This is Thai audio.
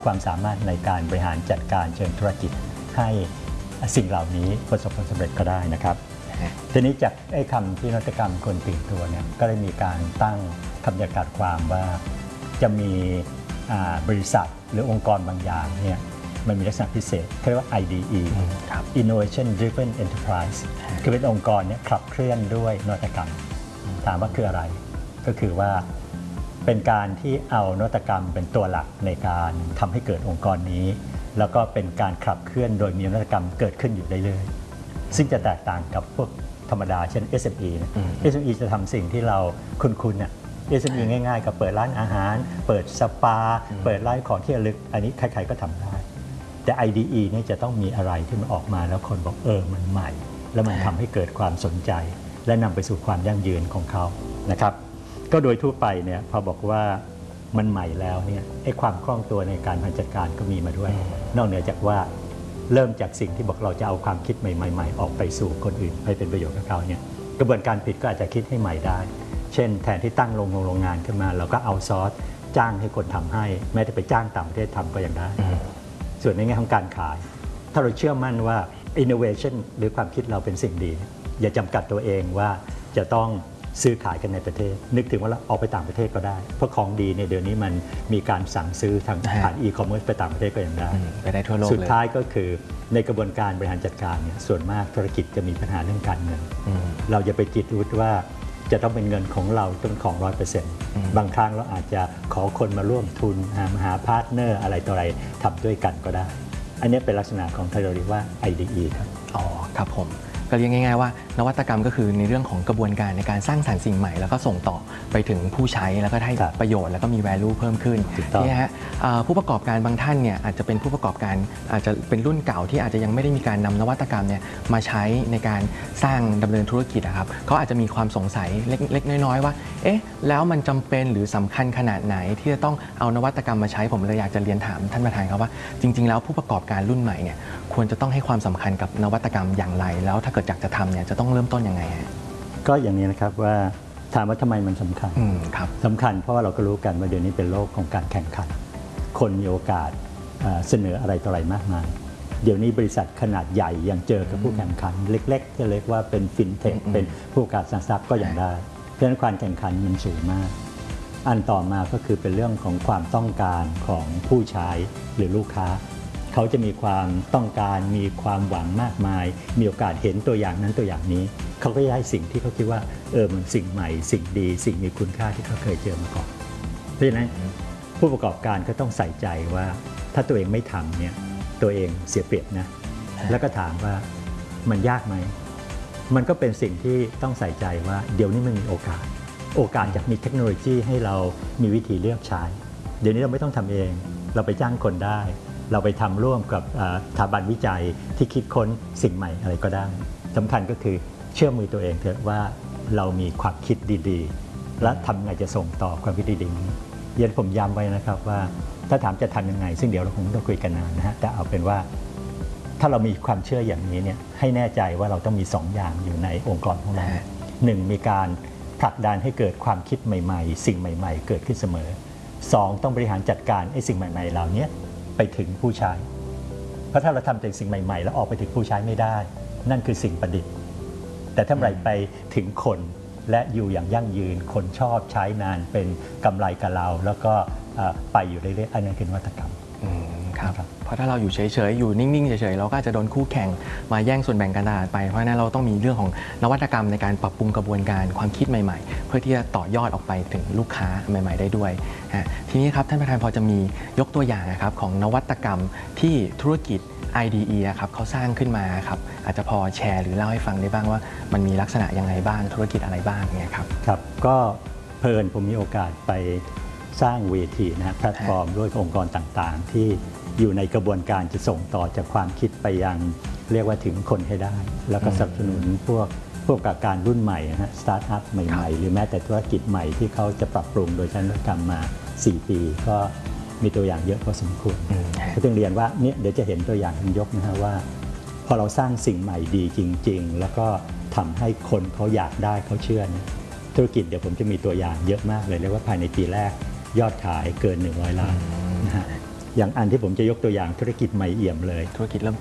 ความสามารถในการบริหารจัดการเชิงธุรกิจให้สิ่งเหล่านี้ประสบผลสำเร็จก็ได้นะครับทีนี้จากคำที่นวัตกรรมคนตื่นตัวเนี่ยก็ได้มีการตั้งคำจำกัดความว่าจะมีบริษัทหรือองค์กรบางอย่างเนี่ยมันมีลักษณะพิเศษเรียกว่า IDE Innovation Driven Enterprise คือเป็นองค์กรเนี่ยขับเคลื่อนด้วยนวัตกรรมถามว่าคืออะไรก็คือว่าเป็นการที่เอานวัตกรรมเป็นตัวหลักในการทำให้เกิดองค์กรนี้แล้วก็เป็นการขับเคลื่อนโดยมีนวัตกรรมเกิดขึ้นอยู่เรื่อยๆซึ่งจะแตกต่างกับพวกธรรมดาเช่น SME SME จะทำสิ่งที่เราคุ้นๆSME ง่ายๆกับเปิดร้านอาหารเปิดสปาเปิดร้านของที่ระลึกอันนี้ใครๆก็ทำได้แต่ IDE เนี่ยจะต้องมีอะไรที่มันออกมาแล้วคนบอกมันใหม่แล้วมันทำให้เกิดความสนใจและนำไปสู่ความยั่งยืนของเขานะครับก็โดยทั่วไปเนี่ยพอบอกว่ามันใหม่แล้วเนี่ยความคล่องตัวในการบริหารจัดการก็มีมาด้วยนอกเหนือจากว่าเริ่มจากสิ่งที่บอกเราจะเอาความคิดใหม่ๆออกไปสู่คนอื่นให้เป็นประโยชน์กับเขาเนี่ยกระบวนการผิดก็อาจจะคิดให้ใหม่ได้เช่นแทนที่ตั้งโรงงานขึ้นมาเราก็เอาซอสจ้างให้คนทำให้แม้แต่ไปจ้างต่างประเทศทำก็ยังได้ส่วนในแง่ของการขายถ้าเราเชื่อมั่นว่า innovation หรือความคิดเราเป็นสิ่งดีอย่าจำกัดตัวเองว่าจะต้องซื้อขายกันในประเทศนึกถึงว่าเราออกไปต่างประเทศก็ได้เพราะของดีในเดือนนี้มันมีการสั่งซื้อทางผ่าน e-commerce ไปต่างประเทศก็ยังได้ไปได้ทั่วโลกเลยสุดท้ายก็คือในกระบวนการบริหารจัดการเนี่ยส่วนมากธุรกิจจะมีปัญหาเรื่องการเงินเราจะไปจิตรุดว่าจะต้องเป็นเงินของเราต้องของ 100% บางครั้งเราอาจจะขอคนมาร่วมทุนหาพาร์ทเนอร์อะไรต่ออะไรทำด้วยกันก็ได้อันนี้เป็นลักษณะของที่เราเรียกว่า IDE ครับอ๋อครับผมก็เรียกง่ายๆว่านวัตกรรมก็คือในเรื่องของกระบวนการในการสร้างสรรค์สิ่งใหม่แล้วก็ส่งต่อไปถึงผู้ใช้แล้วก็ได้ประโยชน์แล้วก็มี value เพิ่มขึ้นนี่ฮะผู้ประกอบการบางท่านเนี่ยอาจจะเป็นผู้ประกอบการอาจจะเป็นรุ่นเก่าที่อาจจะยังไม่ได้มีการนำนวัตกรรมเนี่ยมาใช้ในการสร้างดำเนินธุรกิจนะครับเขาอาจจะมีความสงสัยเล็กๆน้อยๆว่าเอ๊ะแล้วมันจำเป็นหรือสำคัญขนาดไหนที่จะต้องเอานวัตกรรมมาใช้ผมเลยอยากจะเรียนถามท่านประธานครับว่าจริงๆแล้วผู้ประกอบการรุ่นใหม่เนี่ยควรจะต้องให้ความสำคัญกับนวัตกรรมอย่างไรแล้วถ้าเกิดอยากจะทำเนี่ยจะต้องเริ่มต้นยังไงก็อย่างนี้นะครับว่าถามว่าทำไมมันสำคัญสำคัญเพราะว่าเราก็รู้กันว่าเดี๋ยวนี้เป็นโลกของการแข่งขันคนมีโอกาสเสนออะไรต่ออะไรมากมายเดี๋ยวนี้บริษัทขนาดใหญ่ยังเจอกับผู้แข่งขันเล็กๆที่เรียกว่าเป็นฟินเทคเป็นผู้ประกอบการทรัพย์ก็ยังได้เพราะฉะนั้นความแข่งขันมันสูงมากอันต่อมาก็คือเป็นเรื่องของความต้องการของผู้ใช้หรือลูกค้าเขาจะมีความต้องการมีความหวังมากมายมีโอกาสเห็นตัวอย่างนั้นตัวอย่างนี้เขาก็ได้สิ่งที่เขาคิดว่ามันสิ่งใหม่สิ่งดีสิ่งมีคุณค่าที่เขาเคยเจอมาก่อนเพราะฉะนั้นผู้ประกอบการก็ต้องใส่ใจว่าถ้าตัวเองไม่ทำเนี่ยตัวเองเสียเปรียบนะแล้วก็ถามว่ามันยากไหมมันก็เป็นสิ่งที่ต้องใส่ใจว่าเดี๋ยวนี้มันมีโอกาสจากมีเทคโนโลยีให้เรามีวิธีเลือกใช้เดี๋ยวนี้เราไม่ต้องทำเองเราไปจ้างคนได้เราไปทำร่วมกับสถาบันวิจัยที่คิดค้นสิ่งใหม่อะไรก็ได้สำคัญก็คือเชื่อมือตัวเองเถอะว่าเรามีความคิดดีๆและทำไงจะส่งต่อความคิดดีๆนี้ยันผมย้ำไว้นะครับว่าถ้าถามจะทำยังไงซึ่งเดี๋ยวเราคงต้องคุยกันนานนะฮะแต่เอาเป็นว่าถ้าเรามีความเชื่ออย่างนี้เนี่ยให้แน่ใจว่าเราต้องมี2อย่างอยู่ในองค์กรของเรา1มีการผลักดันให้เกิดความคิดใหม่ๆสิ่งใหม่ๆเกิดขึ้นเสมอ2ต้องบริหารจัดการไอ้สิ่งใหม่ๆเหล่านี้ไปถึงผู้ใช้เพราะถ้าเราทำแต่สิ่งใหม่ๆแล้วออกไปถึงผู้ใช้ไม่ได้นั่นคือสิ่งประดิษฐ์แต่ถ้าเราไปถึงคนและอยู่อย่างยั่งยืนคนชอบใช้นานเป็นกำไรกับเราแล้วก็ไปอยู่เรื่อยๆอันนั้นคือนวัตกรรมครับเพราะถ้าเราอยู่เฉยๆอยู่นิ่งๆเฉยๆเราก็อาจจะโดนคู่แข่งมาแย่งส่วนแบ่งการตลาดไปเพราะฉะนั้นเราต้องมีเรื่องของนวัตกรรมในการปรับปรุงกระบวนการความคิดใหม่ๆเพื่อที่จะต่อยอดออกไปถึงลูกค้าใหม่ๆได้ด้วยทีนี้ครับท่านประธานพอจะมียกตัวอย่างนะครับของนวัตกรรมที่ธุรกิจ IDE ครับเขาสร้างขึ้นมาครับอาจจะพอแชร์หรือเล่าให้ฟังได้บ้างว่ามันมีลักษณะยังไงบ้างธุรกิจอะไรบ้างเนี่ยครับครับก็เพลินผมมีโอกาสไปสร้างเวทีนะแพลตฟอร์มด้วยองค์กรต่างๆที่อยู่ในกระบวนการจะส่งต่อจากความคิดไปยังเรียกว่าถึงคนให้ได้แล้วก็สนับสนุนพวกประกอบการรุ่นใหม่นะสตาร์ทอัพใหม่ๆหรือแม้แต่ธุรกิจใหม่ที่เขาจะปรับปรุงโดยใช้นวัตกรรมมา4 ปีก็มีตัวอย่างเยอะพอสมควรก็ต้องเรียนว่าเนี่ยเดี๋ยวจะเห็นตัวอย่างยกนะฮะว่าพอเราสร้างสิ่งใหม่ดีจริงๆแล้วก็ทำให้คนเขาอยากได้เขาเชื่อเนี่ยธุรกิจเดี๋ยวผมจะมีตัวอย่างเยอะมากเลยเรียกว่าภายในปีแรกยอดขายเกิน100 ล้านนะฮะอย่างอันที่ผมจะยกตัวอย่างธุรกิจใหม่เอี่ยมเลยธุรกิจเริ่ม